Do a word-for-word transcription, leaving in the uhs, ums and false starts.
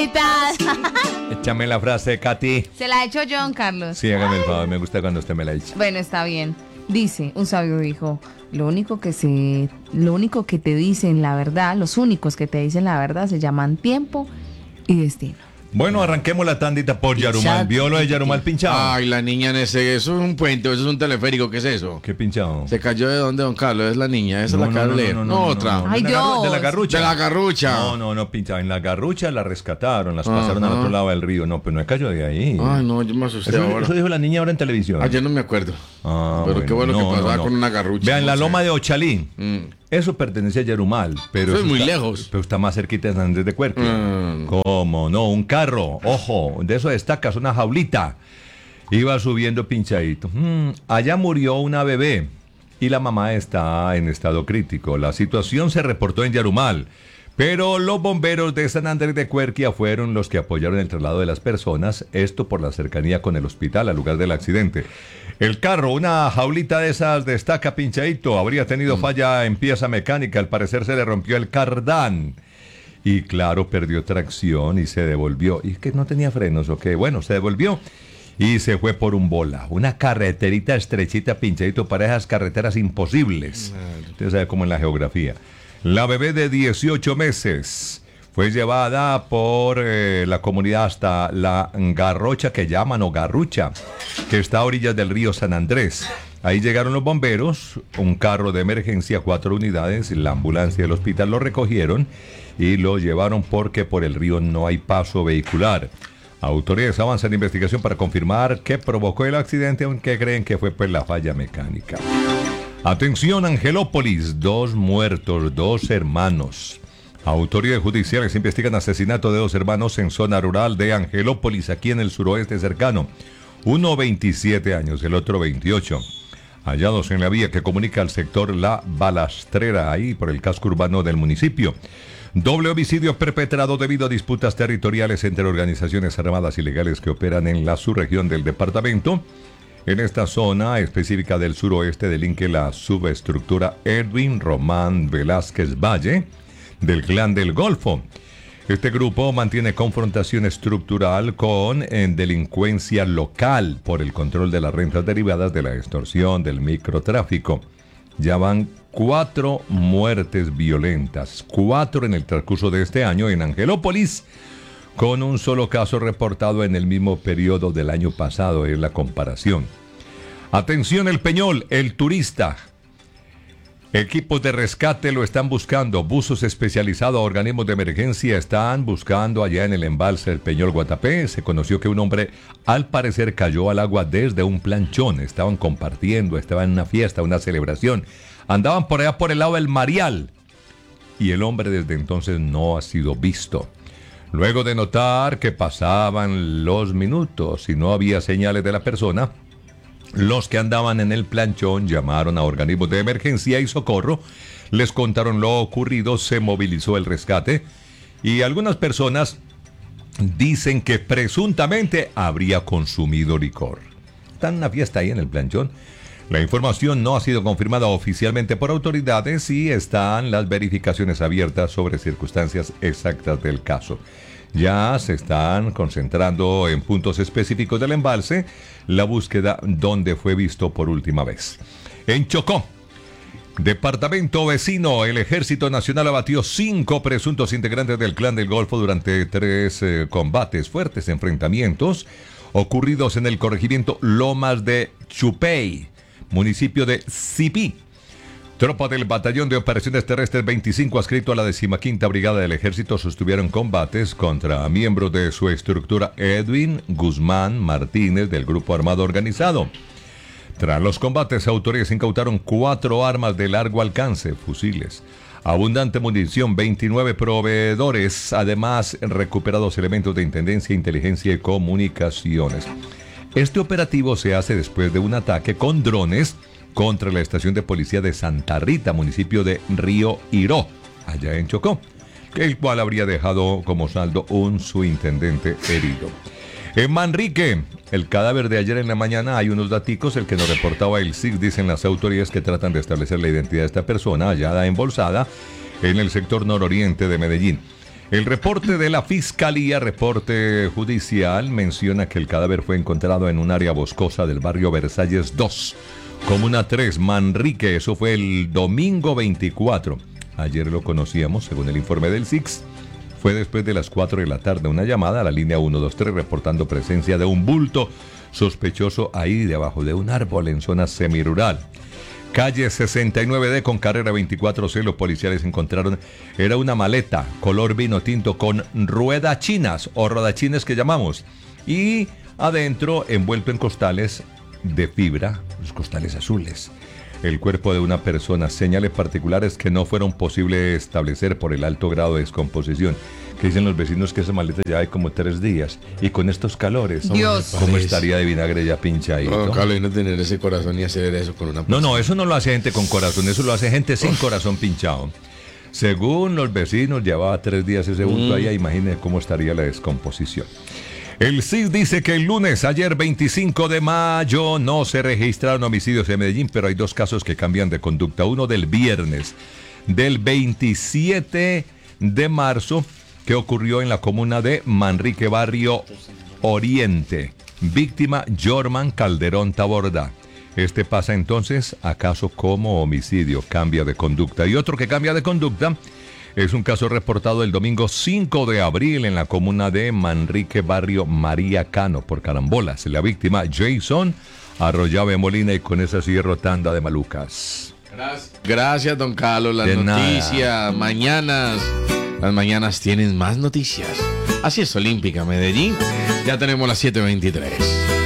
mitad. Échame la frase, Katy. Se la ha hecho John, Carlos. Sí, hágame el favor, me gusta cuando usted me la echa. Bueno, está bien. Dice, un sabio dijo, lo único que se, lo único que te dicen la verdad, los únicos que te dicen la verdad se llaman tiempo y destino. Bueno, arranquemos la tandita por Yarumal. ¿Vio lo de Yarumal pinchado? Ay, la niña en ese, eso es un puente, eso es un teleférico, ¿qué es eso? ¿Qué pinchado? ¿Se cayó de dónde, don Carlos? Es la niña, esa No, es la no, no, Carle. no, No, no, no, otra. no, no. Ay, de, la garru- Dios. de la garrucha. De la garrucha. No, no, no, pinchado. En la garrucha la rescataron, las pasaron Ajá. al otro lado del río. No, pero no cayó de ahí. Ay, no, yo me asusté Eso, ahora. eso dijo la niña ahora en televisión. Ah, yo no me acuerdo. Ah, Pero qué bueno que pasaba con una garrucha, Vean, no la sé. loma de Ochalí. Mm. Eso pertenece a Yarumal, pero Eso es muy está- lejos. Pero está más cerquita de San Andrés de Cuerque. Mm. ¿Cómo no? Un carro, ojo, de eso destacas, una jaulita. Iba subiendo pinchadito. Mm, allá murió una bebé y la mamá está en estado crítico. La situación se reportó en Yarumal, pero los bomberos de San Andrés de Cuerquia fueron los que apoyaron el traslado de las personas, esto por la cercanía con el hospital al lugar del accidente. El carro, una jaulita de esas destaca pinchadito, habría tenido falla en pieza mecánica, al parecer se le rompió el cardán. Y claro, perdió tracción y se devolvió. Y es que no tenía frenos, ¿o qué? Bueno, se devolvió y se fue por un bola. Una carreterita estrechita, pinchadito, para esas carreteras imposibles. Usted sabe cómo en la geografía. La bebé de dieciocho meses fue llevada por eh, la comunidad hasta la Garrocha, que llaman, o Garrucha, que está a orillas del río San Andrés. Ahí llegaron los bomberos, un carro de emergencia, cuatro unidades, la ambulancia del hospital lo recogieron y lo llevaron porque por el río no hay paso vehicular. Autoridades avanzan en investigación para confirmar qué provocó el accidente, aunque creen que fue pues la falla mecánica. Atención, Angelópolis, dos muertos, dos hermanos. Autoridades judiciales investigan asesinato de dos hermanos en zona rural de Angelópolis, aquí en el suroeste cercano. Uno veintisiete años, el otro veintiocho. Hallados en la vía que comunica al sector La Balastrera, ahí por el casco urbano del municipio. Doble homicidio perpetrado debido a disputas territoriales entre organizaciones armadas ilegales que operan en la subregión del departamento. En esta zona específica del suroeste delinque la subestructura Edwin Román Velázquez Valle, del Clan del Golfo. Este grupo mantiene confrontación estructural con en delincuencia local por el control de las rentas derivadas de la extorsión, del microtráfico. Ya van cuatro muertes violentas, cuatro en el transcurso de este año en Angelópolis, con un solo caso reportado en el mismo periodo del año pasado, es la comparación. Atención, El Peñol, el turista. Equipos de rescate lo están buscando, buzos especializados, organismos de emergencia están buscando allá en el embalse del Peñol Guatapé. Se conoció que un hombre al parecer cayó al agua desde un planchón, estaban compartiendo, estaban en una fiesta, una celebración, andaban por allá por el lado del Marial y el hombre desde entonces no ha sido visto. Luego de notar que pasaban los minutos y no había señales de la persona, los que andaban en el planchón llamaron a organismos de emergencia y socorro, les contaron lo ocurrido, se movilizó el rescate y algunas personas dicen que presuntamente habría consumido licor. Está en una fiesta ahí en el planchón. La información no ha sido confirmada oficialmente por autoridades y están las verificaciones abiertas sobre circunstancias exactas del caso. Ya se están concentrando en puntos específicos del embalse la búsqueda donde fue visto por última vez. En Chocó, departamento vecino, el Ejército Nacional abatió cinco presuntos integrantes del Clan del Golfo durante tres eh, combates, fuertes enfrentamientos ocurridos en el corregimiento Lomas de Chupey, municipio de Sipí. Tropas del Batallón de Operaciones Terrestres veinticinco, adscrito a la decimaquinta Brigada del Ejército, sostuvieron combates contra miembros de su estructura Edwin Guzmán Martínez del Grupo Armado Organizado. Tras los combates, autoridades incautaron cuatro armas de largo alcance, fusiles, abundante munición, veintinueve proveedores, además recuperados elementos de intendencia, inteligencia y comunicaciones. Este operativo se hace después de un ataque con drones contra la estación de policía de Santa Rita, municipio de Río Iró, allá en Chocó, el cual habría dejado como saldo un subintendente herido. En Manrique, el cadáver de ayer en la mañana, hay unos daticos, el que nos reportaba el S I C, dicen las autoridades que tratan de establecer la identidad de esta persona hallada embolsada en el sector nororiente de Medellín. El reporte de la Fiscalía, reporte judicial, menciona que el cadáver fue encontrado en un área boscosa del barrio Versalles dos, Comuna tres, Manrique. Eso fue el domingo veinticuatro. Ayer lo conocíamos, según el informe del S I C S. Fue después de las cuatro de la tarde una llamada a la línea ciento veintitrés reportando presencia de un bulto sospechoso ahí debajo de un árbol en zona semirural. Calle sesenta y nueve D con carrera veinticuatro C, los policiales encontraron, era una maleta color vino tinto con ruedachinas o rodachines que llamamos, y adentro envuelto en costales de fibra, los costales azules, el cuerpo de una persona, señales particulares que no fueron posible establecer por el alto grado de descomposición. Que dicen los vecinos que esa maleta ya hay como tres días y con estos calores, Dios. ¿cómo estaría de vinagre ya pinchadito? No, Carlos, y no tener ese corazón y hacer eso con una No, no, eso no lo hace gente con corazón, eso lo hace gente sin corazón pinchado. Según los vecinos, llevaba tres días ese bulto mm. allá, imagínense cómo estaría la descomposición. El S I S dice que el lunes, ayer veinticinco de mayo, no se registraron homicidios en Medellín, pero hay dos casos que cambian de conducta. Uno del viernes, del veintisiete de marzo, que ocurrió en la comuna de Manrique, barrio Oriente. Víctima, Jorman Calderón Taborda. Este pasa entonces, acaso como homicidio, cambia de conducta. Y otro que cambia de conducta es un caso reportado el domingo cinco de abril en la comuna de Manrique, barrio María Cano, por carambolas. La víctima, Jason Arroyave Molina, y con esa cierro tanda de malucas. Gracias, Gracias don Carlos. Las De noticias, nada. mañanas. Las mañanas tienen más noticias. Así es, Olímpica Medellín. Ya tenemos las siete veintitrés.